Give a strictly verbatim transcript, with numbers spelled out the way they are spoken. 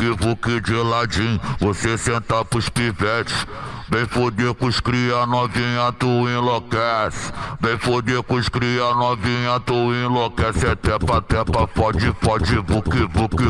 vuque, vuque de ladinho, você senta pros pivetes. Vem foder com os cria novinha, tu enlouquece. Vem foder com os cria novinha, tu enlouquece. É tepa, tepa, pode, pode, vuque, vuque,